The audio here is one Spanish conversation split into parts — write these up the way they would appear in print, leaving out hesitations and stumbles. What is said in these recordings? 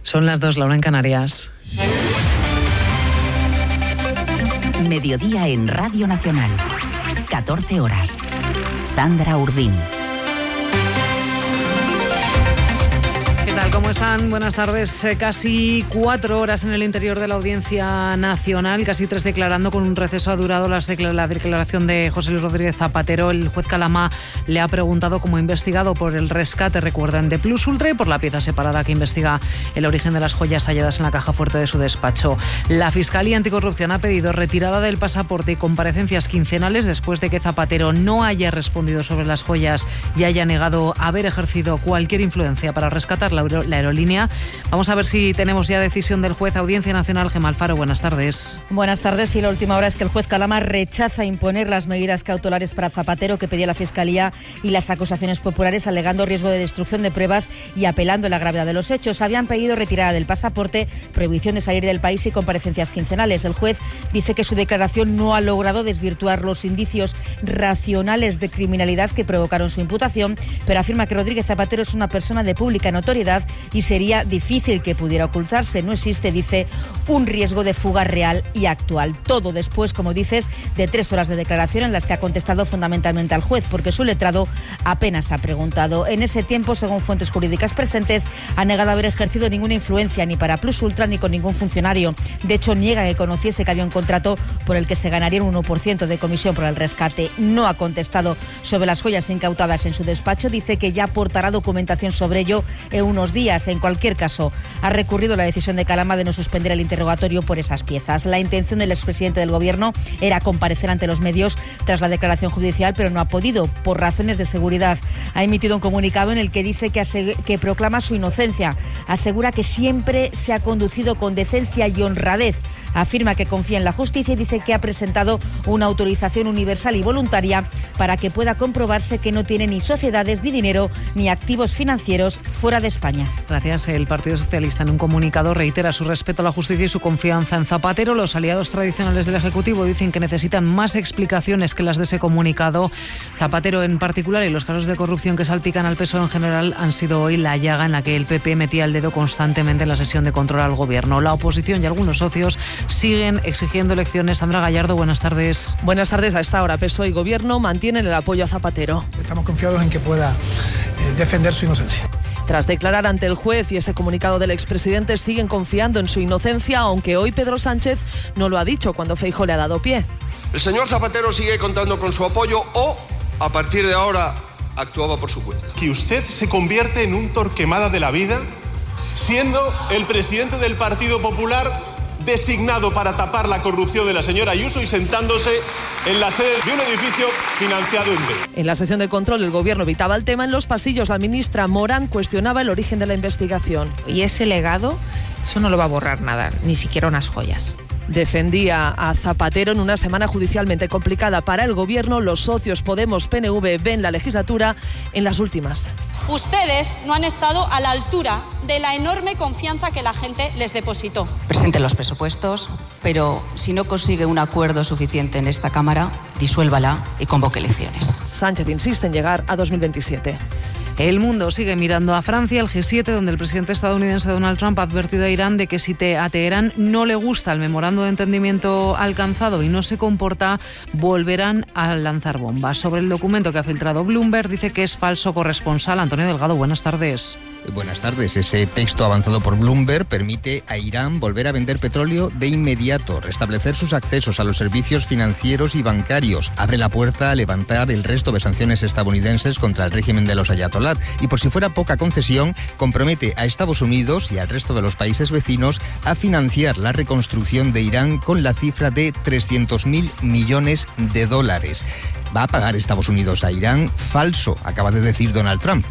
Son las 2, la 1 en Canarias. Mediodía en Radio Nacional. 14 horas. Sandra Urdín. ¿Qué tal? ¿Cómo están? Buenas tardes. Casi 4 horas en el interior de la Audiencia Nacional, casi 3 declarando. Con un receso ha durado la declaración de José Luis Rodríguez Zapatero. El juez Calamá le ha preguntado como investigado por el rescate, recuerdan, de Plus Ultra y por la pieza separada que investiga el origen de las joyas halladas en la caja fuerte de su despacho. La Fiscalía Anticorrupción ha pedido retirada del pasaporte y comparecencias quincenales después de que Zapatero no haya respondido sobre las joyas y haya negado haber ejercido cualquier influencia para rescatar la aerolínea. Vamos a ver si tenemos ya decisión del juez. Audiencia Nacional. Gemma Alfaro, buenas tardes. Buenas tardes. Y la última hora es que el juez Calamá rechaza imponer las medidas cautelares para Zapatero que pedía la Fiscalía y las acusaciones populares, alegando riesgo de destrucción de pruebas y apelando a la gravedad de los hechos. Habían pedido retirada del pasaporte, prohibición de salir del país y comparecencias quincenales. El juez dice que su declaración no ha logrado desvirtuar los indicios racionales de criminalidad que provocaron su imputación, pero afirma que Rodríguez Zapatero es una persona de pública notoriedad y sería difícil que pudiera ocultarse. No existe, dice, un riesgo de fuga real y actual. Todo después, como dices, de 3 horas de declaración en las que ha contestado fundamentalmente al juez, porque su letrado apenas ha preguntado. En ese tiempo, según fuentes jurídicas presentes, ha negado haber ejercido ninguna influencia ni para Plus Ultra ni con ningún funcionario. De hecho, niega que conociese que había un contrato por el que se ganaría un 1% de comisión por el rescate. No ha contestado sobre las joyas incautadas en su despacho. Dice que ya aportará documentación sobre ello en unos días. En cualquier caso, ha recurrido la decisión de Calamá de no suspender el interrogatorio por esas piezas. La intención del expresidente del Gobierno era comparecer ante los medios tras la declaración judicial, pero no ha podido por razones de seguridad. Ha emitido un comunicado en el que dice que proclama su inocencia. Asegura que siempre se ha conducido con decencia y honradez. Afirma que confía en la justicia y dice que ha presentado una autorización universal y voluntaria para que pueda comprobarse que no tiene ni sociedades, ni dinero, ni activos financieros fuera de España. Gracias. El Partido Socialista en un comunicado reitera su respeto a la justicia y su confianza en Zapatero. Los aliados tradicionales del Ejecutivo dicen que necesitan más explicaciones que las de ese comunicado. Zapatero en particular y los casos de corrupción que salpican al PSOE en general han sido hoy la llaga en la que el PP metía el dedo constantemente en la sesión de control al Gobierno. La oposición y algunos socios siguen exigiendo elecciones. Sandra Gallardo, buenas tardes. Buenas tardes. A esta hora PSOE y Gobierno mantienen el apoyo a Zapatero. Estamos confiados en que pueda defender su inocencia. Tras declarar ante el juez y ese comunicado del expresidente, siguen confiando en su inocencia, aunque hoy Pedro Sánchez no lo ha dicho cuando Feijóo le ha dado pie. El señor Zapatero sigue contando con su apoyo o, a partir de ahora, actuaba por su cuenta. Que usted se convierte en un Torquemada de la vida, siendo el presidente del Partido Popular designado para tapar la corrupción de la señora Ayuso y sentándose en la sede de un edificio financiado en B. En la sesión de control el Gobierno evitaba el tema. En los pasillos la ministra Morán cuestionaba el origen de la investigación. Y ese legado, eso no lo va a borrar nada, ni siquiera unas joyas. Defendía a Zapatero en una semana judicialmente complicada para el Gobierno. Los socios Podemos-PNV ven la legislatura en las últimas. Ustedes no han estado a la altura de la enorme confianza que la gente les depositó. Presenten los presupuestos, pero si no consigue un acuerdo suficiente en esta Cámara, disuélvala y convoque elecciones. Sánchez insiste en llegar a 2027. El mundo sigue mirando a Francia, el G7, donde el presidente estadounidense Donald Trump ha advertido a Irán de que si a Teherán no le gusta el memorando de entendimiento alcanzado y no se comporta, volverán a lanzar bombas. Sobre el documento que ha filtrado Bloomberg, dice que es falso. Corresponsal Antonio Delgado, buenas tardes. Buenas tardes. Ese texto avanzado por Bloomberg permite a Irán volver a vender petróleo de inmediato, restablecer sus accesos a los servicios financieros y bancarios, abre la puerta a levantar el resto de sanciones estadounidenses contra el régimen de los ayatolás y, por si fuera poca concesión, compromete a Estados Unidos y al resto de los países vecinos a financiar la reconstrucción de Irán con la cifra de 300.000 millones de dólares. ¿Va a pagar Estados Unidos a Irán? Falso, acaba de decir Donald Trump.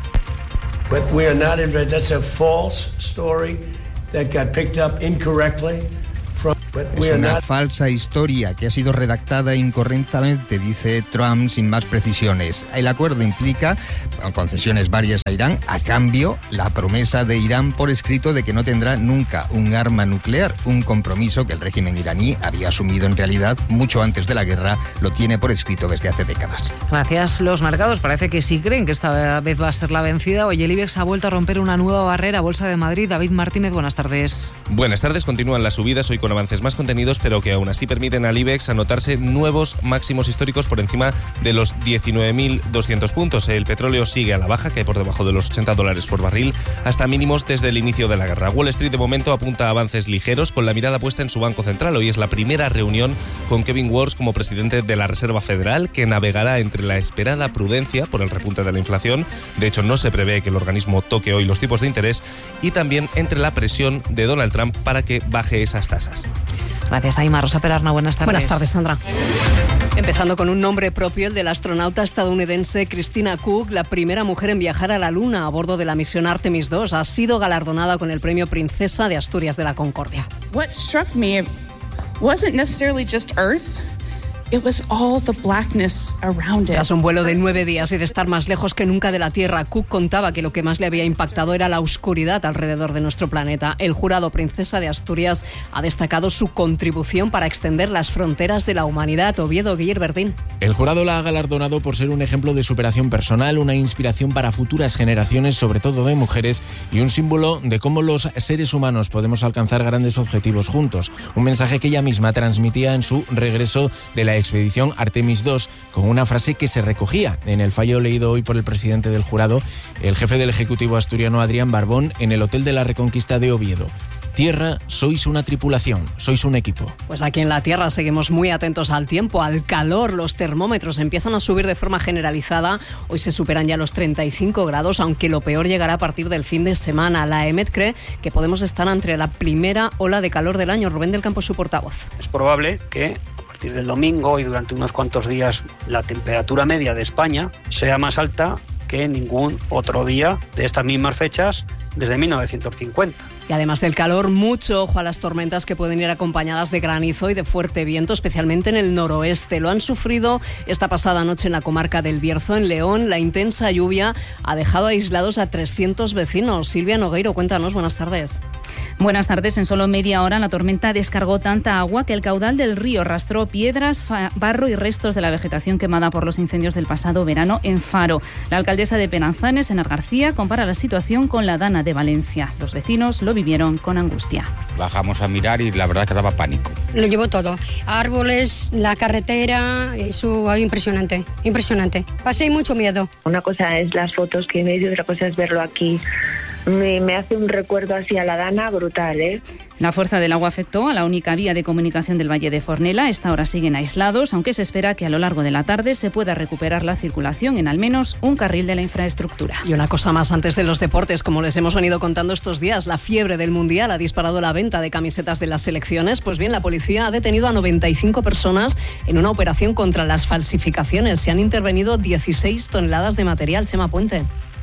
But we are not in. That's a false story that got picked up incorrectly. Es una falsa historia que ha sido redactada incorrectamente, dice Trump sin más precisiones. El acuerdo implica concesiones varias a Irán, a cambio la promesa de Irán por escrito de que no tendrá nunca un arma nuclear, un compromiso que el régimen iraní había asumido en realidad mucho antes de la guerra, lo tiene por escrito desde hace décadas. Gracias. Los mercados parece que sí creen que esta vez va a ser la vencida. Hoy el IBEX ha vuelto a romper una nueva barrera. Bolsa de Madrid. David Martínez, buenas tardes. Buenas tardes. Continúan las subidas hoy con avances más contenidos, pero que aún así permiten al IBEX anotarse nuevos máximos históricos por encima de los 19.200 puntos. El petróleo sigue a la baja, que hay por debajo de los $80 por barril, hasta mínimos desde el inicio de la guerra. Wall Street de momento apunta a avances ligeros, con la mirada puesta en su Banco Central. Hoy es la primera reunión con Kevin Warsh como presidente de la Reserva Federal, que navegará entre la esperada prudencia por el repunte de la inflación. De hecho, no se prevé que el organismo toque hoy los tipos de interés, y también entre la presión de Donald Trump para que baje esas tasas. Gracias, Aima. Rosa Perarna, buenas tardes. Buenas tardes, Sandra. Empezando con un nombre propio, el del astronauta estadounidense Christina Koch, la primera mujer en viajar a la Luna a bordo de la misión Artemis II. Ha sido galardonada con el premio Princesa de Asturias de la Concordia. What struck me wasn't necessarily just Earth. It was all the blackness around it. Tras un vuelo de 9 días y de estar más lejos que nunca de la Tierra, Cook contaba que lo que más le había impactado era la oscuridad alrededor de nuestro planeta. El jurado Princesa de Asturias ha destacado su contribución para extender las fronteras de la humanidad. Oviedo, Guillerbertín. El jurado la ha galardonado por ser un ejemplo de superación personal, una inspiración para futuras generaciones, sobre todo de mujeres, y un símbolo de cómo los seres humanos podemos alcanzar grandes objetivos juntos. Un mensaje que ella misma transmitía en su regreso de la expedición Artemis II, con una frase que se recogía en el fallo leído hoy por el presidente del jurado, el jefe del Ejecutivo asturiano Adrián Barbón, en el Hotel de la Reconquista de Oviedo. Tierra, sois una tripulación, sois un equipo. Pues aquí en la Tierra seguimos muy atentos al tiempo, al calor. Los termómetros empiezan a subir de forma generalizada. Hoy se superan ya los 35 grados, aunque lo peor llegará a partir del fin de semana. La EMET cree que podemos estar ante la primera ola de calor del año. Rubén del Campo, su portavoz. Es probable que a partir del domingo y durante unos cuantos días la temperatura media de España sea más alta que ningún otro día de estas mismas fechas desde 1950. Y además del calor, mucho ojo a las tormentas que pueden ir acompañadas de granizo y de fuerte viento, especialmente en el noroeste. Lo han sufrido esta pasada noche en la comarca del Bierzo, en León. La intensa lluvia ha dejado aislados a 300 vecinos. Silvia Nogueiro, cuéntanos, buenas tardes. Buenas tardes. En solo media hora la tormenta descargó tanta agua que el caudal del río arrastró piedras, barro y restos de la vegetación quemada por los incendios del pasado verano en Faro. La alcaldesa de Penanzanes, Enar García, compara la situación con la Dana de Valencia. Los vecinos lo vivieron con angustia. Bajamos a mirar y la verdad que daba pánico. Lo llevó todo, árboles, la carretera, eso impresionante, impresionante. Pasé mucho miedo. Una cosa es las fotos que me hice, otra cosa es verlo aquí. Me hace un recuerdo así a la Dana brutal, ¿eh? La fuerza del agua afectó a la única vía de comunicación del Valle de Fornela. A esta hora siguen aislados, aunque se espera que a lo largo de la tarde se pueda recuperar la circulación en al menos un carril de la infraestructura. Y una cosa más antes de los deportes, como les hemos venido contando estos días, la fiebre del Mundial ha disparado la venta de camisetas de las selecciones. Pues bien, la policía ha detenido a 95 personas en una operación contra las falsificaciones. Se han intervenido 16 toneladas de material. Chema Puente.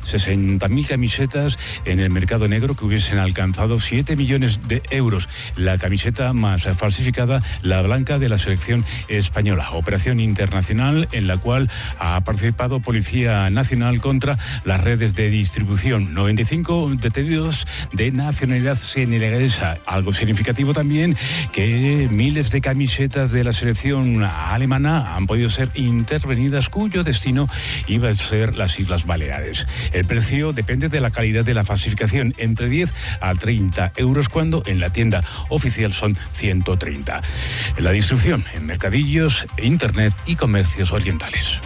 60.000 camisetas en el mercado negro que hubiesen alcanzado 7 millones de euros. La camiseta más falsificada, la blanca de la selección española. Operación internacional en la cual ha participado Policía Nacional contra las redes de distribución. 95 detenidos de nacionalidad senegalesa. Algo significativo también que miles de camisetas de la selección alemana han podido ser intervenidas, cuyo destino iba a ser las Islas Baleares. El precio depende de la calidad de la falsificación, entre 10 a 30 euros, cuando en la tienda oficial son 130. La distribución en mercadillos, internet y comercios orientales.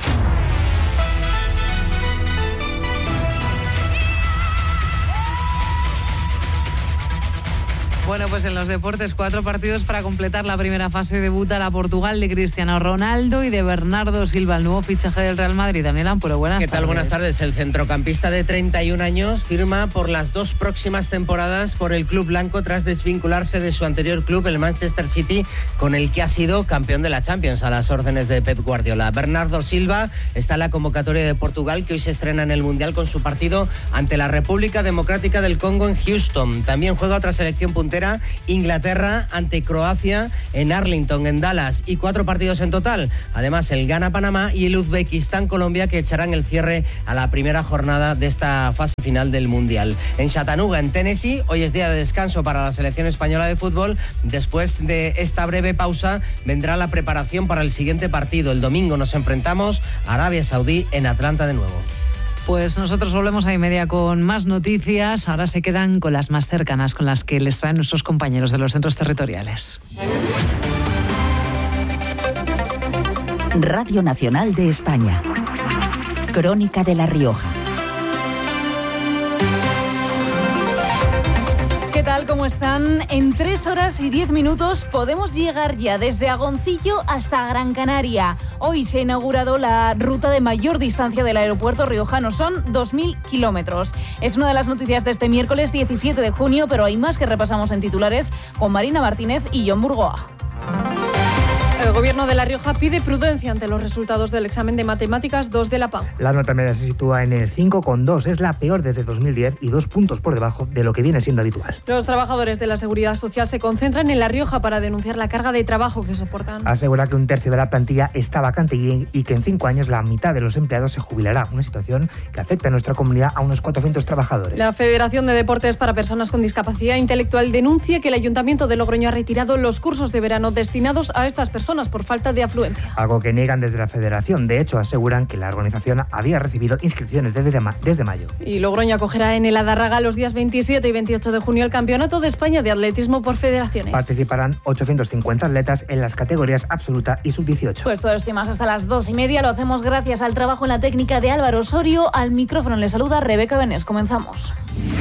Bueno, pues en los deportes, 4 partidos para completar la primera fase. Debuta la Portugal de Cristiano Ronaldo y de Bernardo Silva, el nuevo fichaje del Real Madrid. Daniel Ampuro, buenas tardes. ¿Qué tal? Buenas tardes. El centrocampista de 31 años firma por las 2 próximas temporadas por el club blanco tras desvincularse de su anterior club, el Manchester City, con el que ha sido campeón de la Champions a las órdenes de Pep Guardiola. Bernardo Silva está en la convocatoria de Portugal, que hoy se estrena en el Mundial con su partido ante la República Democrática del Congo en Houston. También juega otra selección puntera Primavera, Inglaterra ante Croacia en Arlington, en Dallas, y 4 partidos en total. Además, el Ghana-Panamá y el Uzbekistán-Colombia, que echarán el cierre a la primera jornada de esta fase final del Mundial. En Chattanooga, en Tennessee, hoy es día de descanso para la selección española de fútbol. Después de esta breve pausa vendrá la preparación para el siguiente partido. El domingo nos enfrentamos a Arabia Saudí en Atlanta de nuevo. Pues nosotros volvemos a 1:30 con más noticias. Ahora se quedan con las más cercanas, con las que les traen nuestros compañeros de los centros territoriales. Radio Nacional de España. Crónica de La Rioja. ¿Qué tal? ¿Cómo están? En 3 horas y 10 minutos podemos llegar ya desde Agoncillo hasta Gran Canaria. Hoy se ha inaugurado la ruta de mayor distancia del aeropuerto riojano. Son 2.000 kilómetros. Es una de las noticias de este miércoles 17 de junio, pero hay más que repasamos en titulares con Marina Martínez y Jon Burgoa. El Gobierno de La Rioja pide prudencia ante los resultados del examen de Matemáticas 2 de la PAU. La nota media se sitúa en el 5,2, es la peor desde 2010 y 2 puntos por debajo de lo que viene siendo habitual. Los trabajadores de la Seguridad Social se concentran en La Rioja para denunciar la carga de trabajo que soportan. Asegura que 1/3 de la plantilla está vacante y que en 5 años la mitad de los empleados se jubilará, una situación que afecta a nuestra comunidad a unos 400 trabajadores. La Federación de Deportes para Personas con Discapacidad Intelectual denuncia que el Ayuntamiento de Logroño ha retirado los cursos de verano destinados a estas personas por falta de afluencia. Algo que niegan desde la Federación. De hecho, aseguran que la organización había recibido inscripciones desde mayo. Y Logroño acogerá en el Adarraga los días 27 y 28 de junio el Campeonato de España de Atletismo por Federaciones. Participarán 850 atletas en las categorías absoluta y sub-18. Pues todo esto y más hasta las 2:30. Lo hacemos gracias al trabajo en la técnica de Álvaro Osorio. Al micrófono le saluda Rebeca Benés. Comenzamos.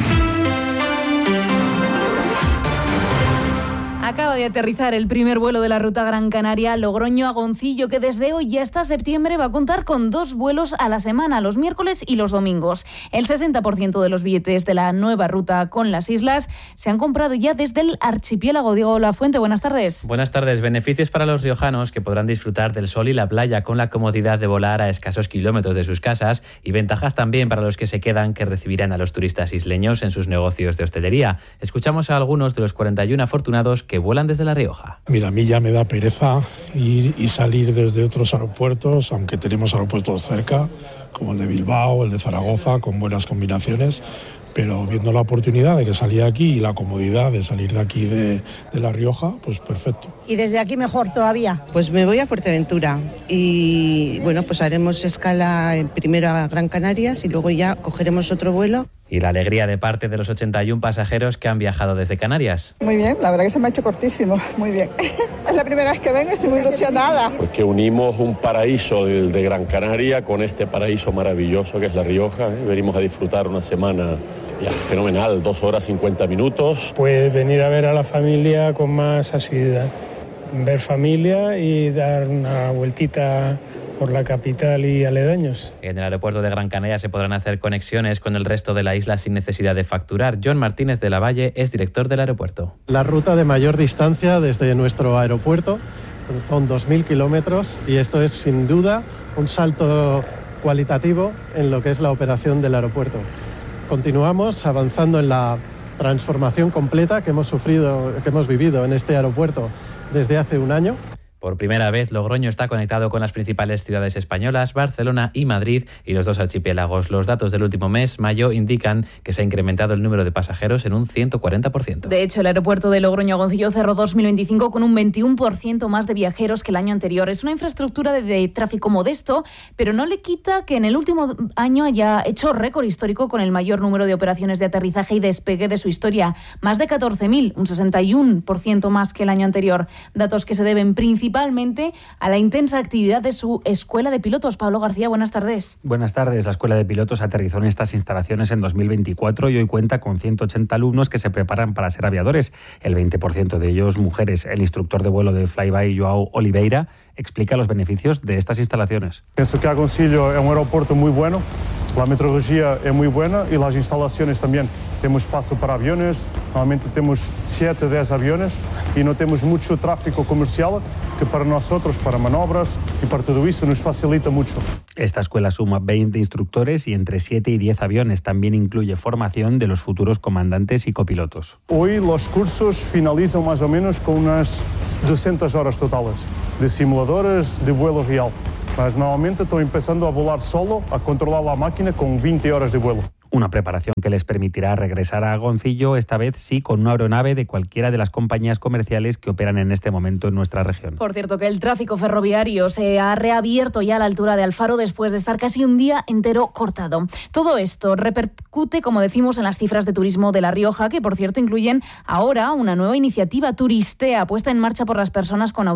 Acaba de aterrizar el primer vuelo de la ruta Gran Canaria Logroño-Agoncillo, que desde hoy y hasta septiembre va a contar con 2 vuelos a la semana, los miércoles y los domingos. El 60% de los billetes de la nueva ruta con las islas se han comprado ya desde el archipiélago. Diego Lafuente, buenas tardes. Buenas tardes. Beneficios para los riojanos, que podrán disfrutar del sol y la playa con la comodidad de volar a escasos kilómetros de sus casas, y ventajas también para los que se quedan, que recibirán a los turistas isleños en sus negocios de hostelería. Escuchamos a algunos de los 41 afortunados que vuelan desde La Rioja. Mira, a mí ya me da pereza ir y salir desde otros aeropuertos, aunque tenemos aeropuertos cerca, como el de Bilbao, el de Zaragoza, con buenas combinaciones, pero viendo la oportunidad de que salía aquí y la comodidad de salir de aquí de La Rioja, pues perfecto. Y desde aquí mejor todavía. Pues me voy a Fuerteventura y bueno, pues haremos escala primero a Gran Canarias y luego ya cogeremos otro vuelo. Y la alegría de parte de los 81 pasajeros que han viajado desde Canarias. Muy bien, la verdad que se me ha hecho cortísimo, muy bien. Es la primera vez que vengo, estoy muy ilusionada. Pues que unimos un paraíso de Gran Canaria con este paraíso maravilloso que es La Rioja. Venimos a disfrutar una semana ya fenomenal, 2 horas 50 minutos. Pues venir a ver a la familia con más asiduidad. Ver familia y dar una vueltita por la capital y aledaños. En el aeropuerto de Gran Canaria se podrán hacer conexiones con el resto de la isla sin necesidad de facturar. John Martínez de la Valle es director del aeropuerto. La ruta de mayor distancia desde nuestro aeropuerto son 2.000 kilómetros y esto es sin duda un salto cualitativo en lo que es la operación del aeropuerto. Continuamos avanzando en la transformación completa que hemos vivido en este aeropuerto desde hace un año. Por primera vez, Logroño está conectado con las principales ciudades españolas, Barcelona y Madrid, y los 2 archipiélagos. Los datos del último mes, mayo, indican que se ha incrementado el número de pasajeros en un 140%. De hecho, el aeropuerto de Logroño-Agoncillo cerró 2025 con un 21% más de viajeros que el año anterior. Es una infraestructura de tráfico modesto, pero no le quita que en el último año haya hecho récord histórico con el mayor número de operaciones de aterrizaje y despegue de su historia. Más de 14.000, un 61% más que el año anterior. Datos que se deben principalmente a la intensa actividad de su escuela de pilotos. Pablo García, buenas tardes. Buenas tardes. La escuela de pilotos aterrizó en estas instalaciones en 2024 y hoy cuenta con 180 alumnos que se preparan para ser aviadores, el 20% de ellos mujeres. El instructor de vuelo de Flyby, Joao Oliveira, explica los beneficios de estas instalaciones. Pienso que Agoncillo es un aeropuerto muy bueno, La meteorología es muy buena y las instalaciones también. Tenemos espacio para aviones, normalmente tenemos 7 o 10 aviones y no tenemos mucho tráfico comercial, que para nosotros, para manobras y para todo eso nos facilita mucho. Esta escuela suma 20 instructores y entre 7 y 10 aviones. También incluye formación de los futuros comandantes y copilotos. Hoy los cursos finalizan más o menos con unas 200 horas totales de simuladores de vuelo real. Mas normalmente estoy empezando a volar solo, a controlar la máquina con 20 horas de vuelo. Una preparación que les permitirá regresar a Agoncillo, esta vez sí con una aeronave de cualquiera de las compañías comerciales que operan en este momento en nuestra región. Por cierto, que el tráfico ferroviario se ha reabierto ya a la altura de Alfaro después de estar casi un día entero cortado. Todo esto repercute, como decimos, en las cifras de turismo de La Rioja, que por cierto incluyen ahora una nueva iniciativa Turistea puesta en marcha por las personas con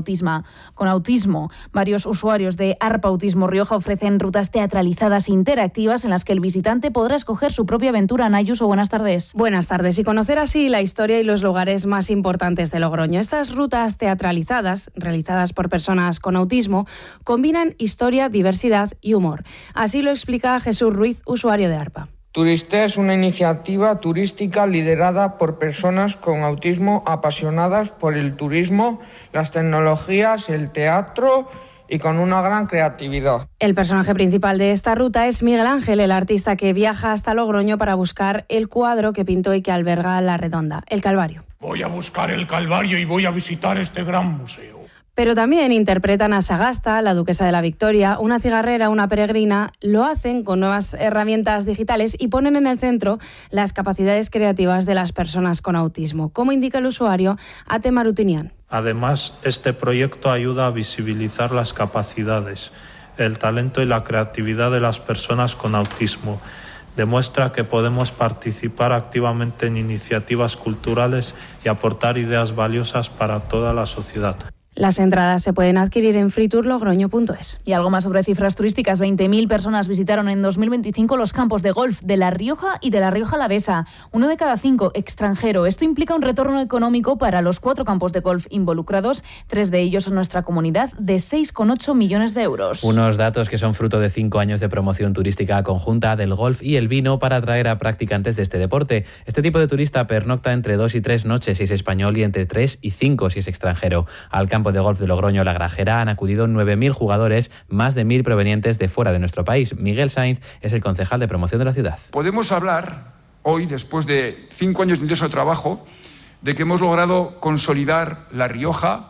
autismo. Varios usuarios de ARPA Autismo Rioja ofrecen rutas teatralizadas interactivas en las que el visitante podrá escoger su propia aventura. Nayuso, buenas tardes. Buenas tardes. Y conocer así la historia y los lugares más importantes de Logroño. Estas rutas teatralizadas, realizadas por personas con autismo, combinan historia, diversidad y humor. Así lo explica Jesús Ruiz, usuario de ARPA. Turistea es una iniciativa turística liderada por personas con autismo apasionadas por el turismo, las tecnologías, el teatro y con una gran creatividad. El personaje principal de esta ruta es Miguel Ángel, el artista que viaja hasta Logroño para buscar el cuadro que pintó y que alberga la Redonda, el Calvario. Voy a buscar el Calvario y voy a visitar este gran museo. Pero también interpretan a Sagasta, la duquesa de la Victoria, una cigarrera, una peregrina. Lo hacen con nuevas herramientas digitales y ponen en el centro las capacidades creativas de las personas con autismo, como indica el usuario Ate Marutinian. Además, este proyecto ayuda a visibilizar las capacidades, el talento y la creatividad de las personas con autismo. Demuestra que podemos participar activamente en iniciativas culturales y aportar ideas valiosas para toda la sociedad. Las entradas se pueden adquirir en freetourlogroño.es. Y algo más sobre cifras turísticas. 20.000 personas visitaron en 2025 los campos de golf de La Rioja y de La Rioja Alavesa. 1 de cada 5 extranjero. Esto implica un retorno económico para los 4 campos de golf involucrados, 3 de ellos en nuestra comunidad, de 6,8 millones de euros. Unos datos que son fruto de 5 años de promoción turística conjunta del golf y el vino para atraer a practicantes de este deporte. Este tipo de turista pernocta entre 2 y 3 noches si es español y entre 3 y 5 si es extranjero. Al campo de golf de Logroño La Grajera han acudido 9.000 jugadores, más de 1.000 provenientes de fuera de nuestro país. Miguel Sainz es el concejal de promoción de la ciudad. Podemos hablar hoy, después de 5 años de intenso trabajo, de que hemos logrado consolidar La Rioja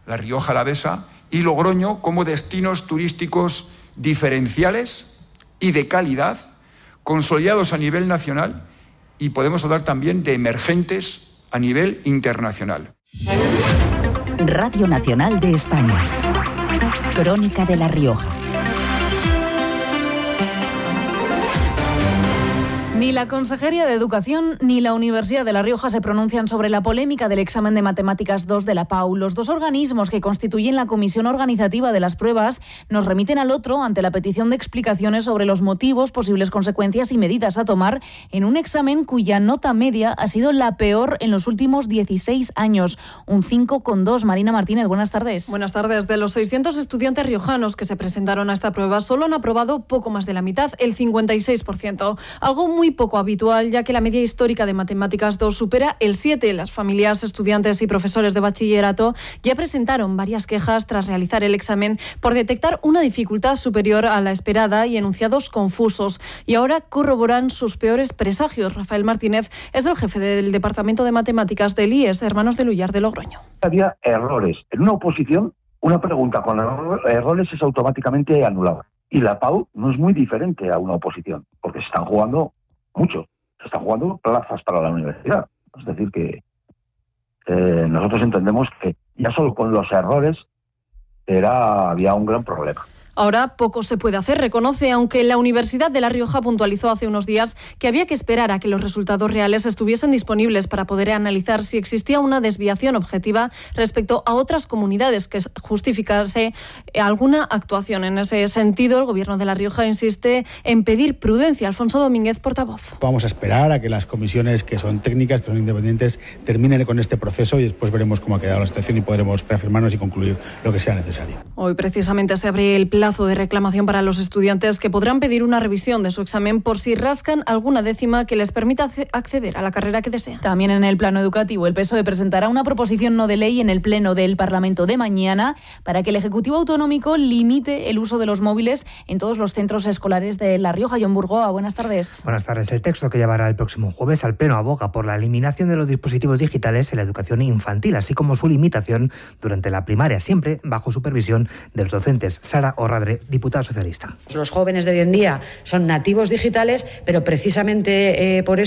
Alavesa y Logroño como destinos turísticos diferenciales y de calidad, consolidados a nivel nacional, y podemos hablar también de emergentes a nivel internacional. Radio Nacional de España. Crónica de La Rioja. Ni la Consejería de Educación ni la Universidad de La Rioja se pronuncian sobre la polémica del examen de Matemáticas 2 de la PAU. Los dos organismos que constituyen la comisión organizativa de las pruebas nos remiten al otro ante la petición de explicaciones sobre los motivos, posibles consecuencias y medidas a tomar en un examen cuya nota media ha sido la peor en los últimos 16 años. Un 5,2. Marina Martínez, buenas tardes. Buenas tardes. De los 600 estudiantes riojanos que se presentaron a esta prueba, solo han aprobado poco más de la mitad, el 56%. Algo muy poco habitual, ya que la media histórica de Matemáticas 2 supera el 7. Las familias, estudiantes y profesores de bachillerato ya presentaron varias quejas tras realizar el examen por detectar una dificultad superior a la esperada y enunciados confusos. Y ahora corroboran sus peores presagios. Rafael Martínez es el jefe del Departamento de Matemáticas del IES, Hermanos de Lullar de Logroño. Había errores. En una oposición, una pregunta con errores es automáticamente anulada. Y la PAU no es muy diferente a una oposición, porque se están jugando mucho. Se están jugando plazas para la universidad. Es decir, que nosotros entendemos que ya solo con los errores había un gran problema. Ahora poco se puede hacer, reconoce, aunque la Universidad de La Rioja puntualizó hace unos días que había que esperar a que los resultados reales estuviesen disponibles para poder analizar si existía una desviación objetiva respecto a otras comunidades que justificase alguna actuación. En ese sentido, el Gobierno de La Rioja insiste en pedir prudencia. Alfonso Domínguez, portavoz. Vamos a esperar a que las comisiones que son técnicas, que son independientes, terminen con este proceso y después veremos cómo ha quedado la situación y podremos reafirmarnos y concluir lo que sea necesario. Hoy precisamente se abre el plan plazo de reclamación para los estudiantes, que podrán pedir una revisión de su examen por si rascan alguna décima que les permita acceder a la carrera que desean. También en el plano educativo, el PSOE presentará una proposición no de ley en el Pleno del Parlamento de mañana para que el Ejecutivo Autonómico limite el uso de los móviles en todos los centros escolares de La Rioja. John Burgoa, buenas tardes. Buenas tardes. El texto que llevará el próximo jueves al Pleno aboga por la eliminación de los dispositivos digitales en la educación infantil, así como su limitación durante la primaria, siempre bajo supervisión de los docentes. Sara Orradre, diputada socialista. Los jóvenes de hoy en día son nativos digitales, pero precisamente por eso